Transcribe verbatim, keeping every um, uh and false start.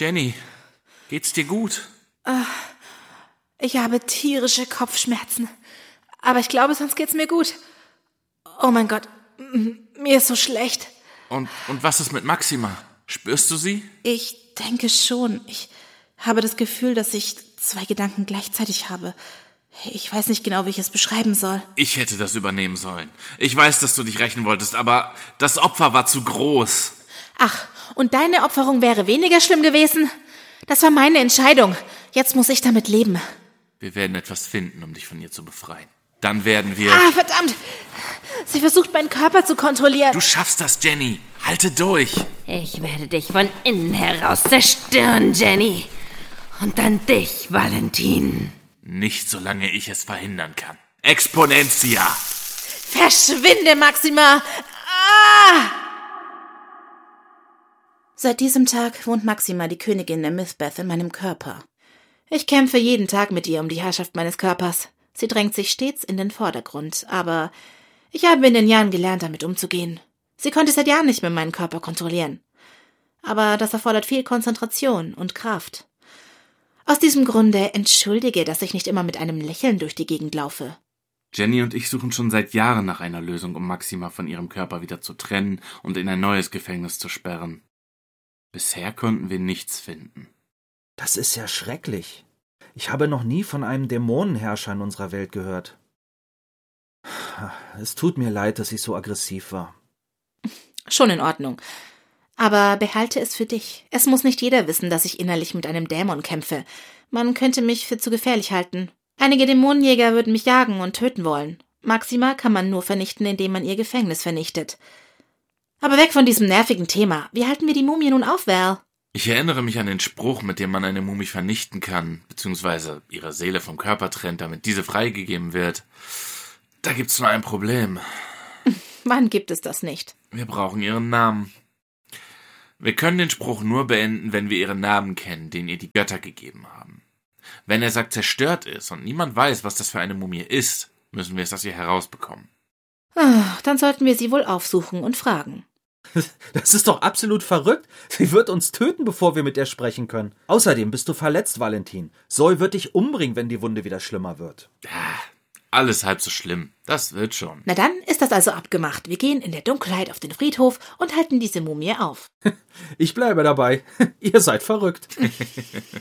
Jenny, geht's dir gut? Ich habe tierische Kopfschmerzen. Aber ich glaube, sonst geht's mir gut. Oh mein Gott, m- mir ist so schlecht. Und, und was ist mit Maxima? Spürst du sie? Ich denke schon. Ich habe das Gefühl, dass ich zwei Gedanken gleichzeitig habe. Ich weiß nicht genau, wie ich es beschreiben soll. Ich hätte das übernehmen sollen. Ich weiß, dass du dich rächen wolltest, aber das Opfer war zu groß. Ach, und deine Opferung wäre weniger schlimm gewesen? Das war meine Entscheidung. Jetzt muss ich damit leben. Wir werden etwas finden, um dich von ihr zu befreien. Dann werden wir... Ah, verdammt! Sie versucht, meinen Körper zu kontrollieren. Du schaffst das, Jenny. Halte durch. Ich werde dich von innen heraus zerstören, Jenny. Und dann dich, Valentin. Nicht, solange ich es verhindern kann. Exponentia! Verschwinde, Maxima! Ah! Seit diesem Tag wohnt Maxima, die Königin der Mythbeth, in meinem Körper. Ich kämpfe jeden Tag mit ihr um die Herrschaft meines Körpers. Sie drängt sich stets in den Vordergrund, aber ich habe in den Jahren gelernt, damit umzugehen. Sie konnte seit Jahren nicht mehr meinen Körper kontrollieren. Aber das erfordert viel Konzentration und Kraft. Aus diesem Grunde entschuldige, dass ich nicht immer mit einem Lächeln durch die Gegend laufe. Jenny und ich suchen schon seit Jahren nach einer Lösung, um Maxima von ihrem Körper wieder zu trennen und in ein neues Gefängnis zu sperren. Bisher konnten wir nichts finden. Das ist ja schrecklich. Ich habe noch nie von einem Dämonenherrscher in unserer Welt gehört. Es tut mir leid, dass ich so aggressiv war. Schon in Ordnung. Aber behalte es für dich. Es muss nicht jeder wissen, dass ich innerlich mit einem Dämon kämpfe. Man könnte mich für zu gefährlich halten. Einige Dämonenjäger würden mich jagen und töten wollen. Maxima kann man nur vernichten, indem man ihr Gefängnis vernichtet. Aber weg von diesem nervigen Thema. Wie halten wir die Mumie nun auf, Val? Ich erinnere mich an den Spruch, mit dem man eine Mumie vernichten kann, beziehungsweise ihre Seele vom Körper trennt, damit diese freigegeben wird. Da gibt's nur ein Problem. Wann gibt es das nicht? Wir brauchen ihren Namen. Wir können den Spruch nur beenden, wenn wir ihren Namen kennen, den ihr die Götter gegeben haben. Wenn der Sack zerstört ist und niemand weiß, was das für eine Mumie ist, müssen wir es aus ihr herausbekommen. Ah, dann sollten wir sie wohl aufsuchen und fragen. Das ist doch absolut verrückt. Sie wird uns töten, bevor wir mit ihr sprechen können. Außerdem bist du verletzt, Valentin. Zoe wird dich umbringen, wenn die Wunde wieder schlimmer wird. Ah, alles halb so schlimm. Das wird schon. Na dann ist das also abgemacht. Wir gehen in der Dunkelheit auf den Friedhof und halten diese Mumie auf. Ich bleibe dabei. Ihr seid verrückt.